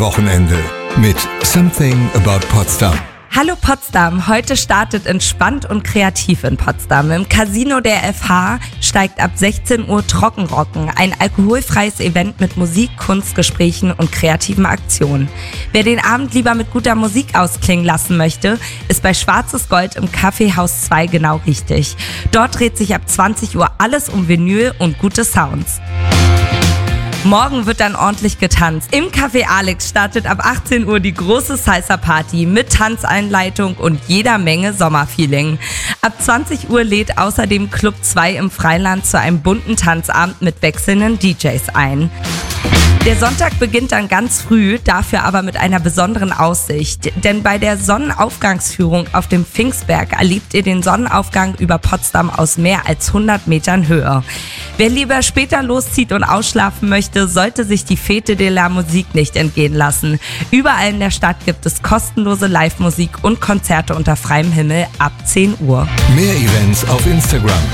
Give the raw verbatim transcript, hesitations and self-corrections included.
Wochenende mit Something About Potsdam. Hallo Potsdam, heute startet Entspannt und Kreativ in Potsdam. Im Casino der F H steigt ab sechzehn Uhr Trockenrocken, ein alkoholfreies Event mit Musik, Kunst, Gesprächen und kreativen Aktionen. Wer den Abend lieber mit guter Musik ausklingen lassen möchte, ist bei Schwarzes Gold im Kaffeehaus zwei genau richtig. Dort dreht sich ab zwanzig Uhr alles um Vinyl und gute Sounds. Morgen wird dann ordentlich getanzt. Im Café Alex startet ab achtzehn Uhr die große Salsa-Party mit Tanzeinleitung und jeder Menge Sommerfeeling. Ab zwanzig Uhr lädt außerdem Club zwei im Freiland zu einem bunten Tanzabend mit wechselnden D Js ein. Der Sonntag beginnt dann ganz früh, dafür aber mit einer besonderen Aussicht. Denn bei der Sonnenaufgangsführung auf dem Pfingstberg erlebt ihr den Sonnenaufgang über Potsdam aus mehr als hundert Metern Höhe. Wer lieber später loszieht und ausschlafen möchte, sollte sich die Fete de la Musique nicht entgehen lassen. Überall in der Stadt gibt es kostenlose Live-Musik und Konzerte unter freiem Himmel ab zehn Uhr. Mehr Events auf Instagram.